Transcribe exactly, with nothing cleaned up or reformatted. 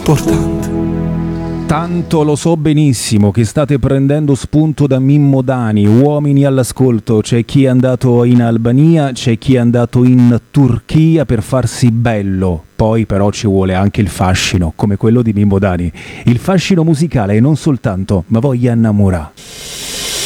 importante. Tanto lo so benissimo che state prendendo spunto da Mimmo Dani. Uomini all'ascolto, c'è chi è andato in Albania, c'è chi è andato in Turchia per farsi bello. Poi però ci vuole anche il fascino, come quello di Mimmo Dani. Il fascino musicale e non soltanto, ma voglia innamorare.